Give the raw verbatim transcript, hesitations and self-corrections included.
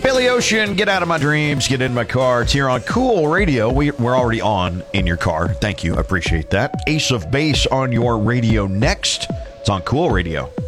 Billy Ocean, Get Out of My Dreams, Get In My Car. It's here on Cool Radio. We, we're already on in your car. Thank you. I appreciate that. Ace of Base on your radio next. It's on Cool Radio.